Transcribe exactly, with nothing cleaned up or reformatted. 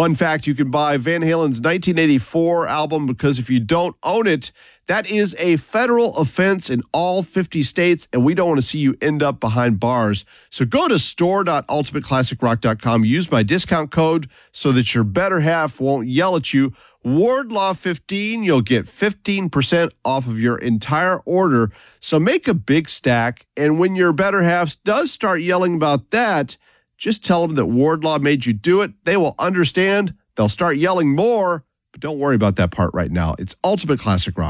Fun fact, you can buy Van Halen's nineteen eighty-four album because if you don't own it, that is a federal offense in all fifty states, and we don't want to see you end up behind bars. So go to store dot ultimate classic rock dot com. Use my discount code so that your better half won't yell at you. Wardlaw fifteen, you'll get fifteen percent off of your entire order. So make a big stack, and when your better half does start yelling about that, just tell them that Wardlaw made you do it. They will understand. They'll start yelling more, but don't worry about that part right now. It's Ultimate Classic Rock.